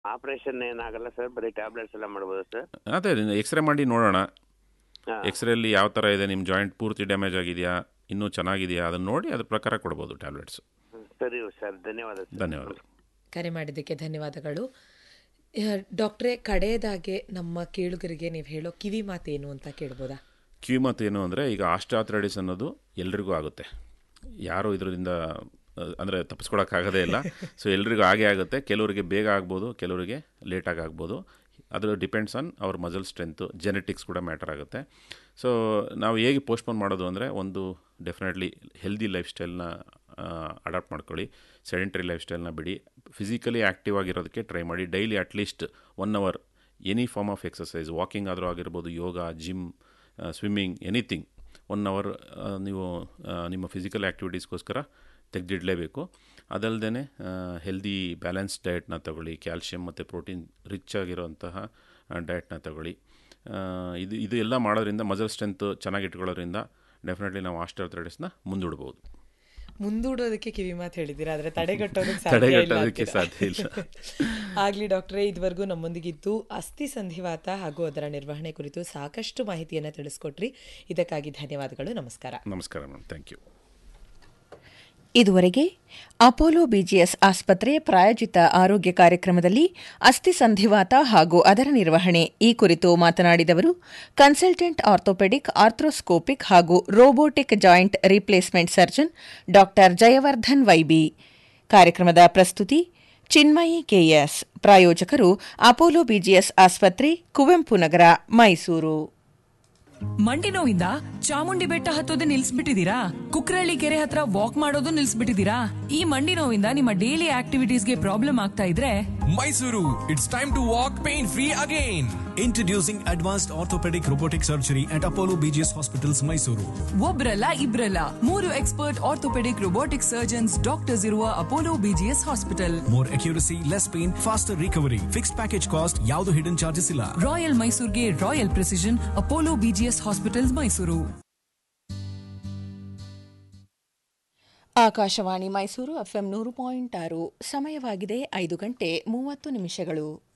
Operation ಏನಾಗಲ್ಲ sir, ಬರೀ tablets ಎಲ್ಲ ಮಾಡ್ಬೋದು ಸರ್? ಅದೇ ಎಕ್ಸ್ರೇ ಮಾಡಿ ನೋಡೋಣ. ಹಾಂ. ಎಕ್ಸ್ರೇಲಿ ಯಾವ ಥರ ಇದೆ, ನಿಮ್ಮ ಜಾಯಿಂಟ್ ಪೂರ್ತಿ ಡ್ಯಾಮೇಜ್ ಆಗಿದೆಯಾ, ಇನ್ನೂ ಚೆನ್ನಾಗಿದೆಯಾ, ಅದನ್ನು ನೋಡಿ ಅದ್ರ ಪ್ರಕಾರ ಕೊಡ್ಬೋದು ಟ್ಯಾಬ್ಲೆಟ್ಸ್. ಸರಿ ಸರ್, ಧನ್ಯವಾದ ಸರ್. ಧನ್ಯವಾದ. ಕರೆ ಮಾಡಿದ್ದಕ್ಕೆ ಧನ್ಯವಾದಗಳು. ಡಾಕ್ಟ್ರೇ, ಕಡೆಯದಾಗೆ ನಮ್ಮ ಕೇಳುಗರಿಗೆ ನೀವು ಹೇಳೋ ಕಿವಿ ಮಾತೇನು ಅಂತ ಕೇಳ್ಬೋದಾ? ಕಿವಿ ಮಾತು ಏನು ಅಂದರೆ, ಈಗ ಆಸ್ಟಿಯೋಆರ್ಥ್ರೈಟಿಸ್ ಅನ್ನೋದು ಎಲ್ರಿಗೂ ಆಗುತ್ತೆ. ಯಾರು ಇದರಿಂದ ಅಂದರೆ ತಪ್ಪಿಸ್ಕೊಳಕ್ಕಾಗೋದೇ ಇಲ್ಲ. ಸೊ ಎಲ್ರಿಗೂ ಹಾಗೇ ಆಗುತ್ತೆ. ಕೆಲವರಿಗೆ ಬೇಗ ಆಗ್ಬೋದು, ಕೆಲವರಿಗೆ ಲೇಟಾಗಿ ಆಗ್ಬೋದು. ಅದು ಡಿಪೆಂಡ್ಸ್ ಆನ್ ಅವ್ರ ಮಸಲ್ ಸ್ಟ್ರೆಂತು, ಜೆನೆಟಿಕ್ಸ್ ಕೂಡ ಮ್ಯಾಟರ್ ಆಗುತ್ತೆ. ಸೊ ನಾವು ಹೇಗೆ ಪೋಸ್ಟ್ಪೋನ್ ಮಾಡೋದು ಅಂದರೆ, ಒಂದು ಡೆಫಿನೆಟ್ಲಿ ಹೆಲ್ದಿ ಲೈಫ್ ಸ್ಟೈಲ್ನ ಅಡಾಪ್ಟ್ ಮಾಡ್ಕೊಳ್ಳಿ. ಸೆಡೆಂಟರಿ ಲೈಫ್ ಸ್ಟೈಲ್ನ ಬಿಡಿ. ಫಿಸಿಕಲಿ ಆ್ಯಕ್ಟಿವ್ ಆಗಿರೋದಕ್ಕೆ ಟ್ರೈ ಮಾಡಿ. Daily at least 1 hour any form of exercise, walking ಆದರೂ ಆಗಿರ್ಬೋದು, ಯೋಗ, ಜಿಮ್, ಸ್ವಿಮ್ಮಿಂಗ್, ಎನಿಥಿಂಗ್ 1 hour ನೀವು ನಿಮ್ಮ ಫಿಸಿಕಲ್ ಆ್ಯಕ್ಟಿವಿಟೀಸ್ಗೋಸ್ಕರ ತೆಗೆದಿಡಲೇಬೇಕು. ಅದಲ್ಲದೆ ಹೆಲ್ದಿ ಬ್ಯಾಲೆನ್ಸ್ ಡಯಟ್ನ ತಗೊಳ್ಳಿ. ಕ್ಯಾಲ್ಶಿಯಮ್ ಮತ್ತು ಪ್ರೋಟೀನ್ ರಿಚ್ ಆಗಿರೋಂತಹ ಡಯಟ್ನ ತಗೊಳ್ಳಿ. ಇದು ಎಲ್ಲ ಮಾಡೋದ್ರಿಂದ, ಮಸಲ್ ಸ್ಟ್ರೆಂತ್ ಚೆನ್ನಾಗಿ ಇಟ್ಕೊಳ್ಳೋದ್ರಿಂದ ಡೆಫಿನೆಟ್ಲಿ ನಾವು ಆಸ್ಟಿಯೋಆರ್ಥ್ರೈಟಿಸ್ನ ಮುಂದೂಡ್ಬೋದು. ಮುಂದೂಡೋದಕ್ಕೆ ಕಿವಿ ಮಾತು ಹೇಳಿದ್ದೀರಾ, ಆದರೆ ತಡೆಗಟ್ಟೋದಕ್ಕೆ ಸಾಧ್ಯ ಇಲ್ಲ. ಆಗಲಿ ಡಾಕ್ಟ್ರೇ, ಇದುವರೆಗೂ ನಮ್ಮೊಂದಿಗಿದ್ದು ಅಸ್ಥಿ ಸಂಧಿವಾತ ಹಾಗೂ ಅದರ ನಿರ್ವಹಣೆ ಕುರಿತು ಸಾಕಷ್ಟು ಮಾಹಿತಿಯನ್ನು ತಿಳಿಸ್ಕೊಟ್ರಿ. ಇದಕ್ಕಾಗಿ ಧನ್ಯವಾದಗಳು. ನಮಸ್ಕಾರ. ನಮಸ್ಕಾರ ಮೇಡಮ್, ಥ್ಯಾಂಕ್ ಯು. ಇದುವರೆಗೆ ಅಪೋಲೋ ಬಿಜಿಎಸ್ ಆಸ್ಪತ್ರೆ ಪ್ರಾಯೋಜಿತ ಆರೋಗ್ಯ ಕಾರ್ಯಕ್ರಮದಲ್ಲಿ ಅಸ್ಥಿ ಸಂಧಿವಾತ ಹಾಗೂ ಅದರ ನಿರ್ವಹಣೆ ಈ ಕುರಿತು ಮಾತನಾಡಿದವರು ಕನ್ಸಲ್ಟೆಂಟ್ ಆರ್ಥೋಪೆಡಿಕ್, ಆರ್ಥ್ರೋಸ್ಕೋಪಿಕ್ ಹಾಗೂ ರೋಬೋಟಿಕ್ ಜಾಯಿಂಟ್ ರಿಪ್ಲೇಸ್ಮೆಂಟ್ ಸರ್ಜನ್ ಡಾ ಜಯವರ್ಧನ್ ವೈಬಿ. ಕಾರ್ಯಕ್ರಮದ ಪ್ರಸ್ತುತಿ ಚಿನ್ಮಯಿ ಕೆಎಸ್. ಪ್ರಾಯೋಜಕರು ಅಪೋಲೋ ಬಿಜಿಎಸ್ ಆಸ್ಪತ್ರೆ, ಕುವೆಂಪು ನಗರ, ಮೈಸೂರು. ಮಂಡಿ ನೋವಿಂದ ಚಾಮುಂಡಿ ಬೆಟ್ಟ ಹತ್ತೋದು ನಿಲ್ಸ್ಬಿಟ್ಟಿದೀರಾ? ಕುಕ್ರಳ್ಳಿ ಕೆರೆ ಹತ್ರ ವಾಕ್ ಮಾಡೋದು ನಿಲ್ಸ್ಬಿಟ್ಟಿದೀರಾ? ಈ ಮಂಡಿ ನೋವಿಂದ ನಿಮ್ಮ ಡೈಲಿ ಆಕ್ಟಿವಿಟೀಸ್ಗೆ ಪ್ರಾಬ್ಲಮ್ ಆಗ್ತಾ ಇದ್ರೆ, Mysuru, it's time to walk pain free again. Introducing advanced orthopedic robotic surgery at Apollo BGS Hospitals, Mysuru. ಒಬ್ರಲ್ಲ ಇಬ್ರಲ್ಲ 3 expert orthopaedic robotic surgeons doctors ಇರುವ Apollo BGS hospital. More accuracy, less pain, faster recovery. Fixed package cost, ಯಾವುದು hidden charges ಇಲ್ಲ. Royal ಮೈಸೂರ್ಗೆ royal precision, Apollo BGS hospitals, Mysuru. Akashvani Mysuru FM 100.6. ಸಮಯವಾಗಿದೆ 5 ಗಂಟೆ 30 ನಿಮಿಷಗಳು.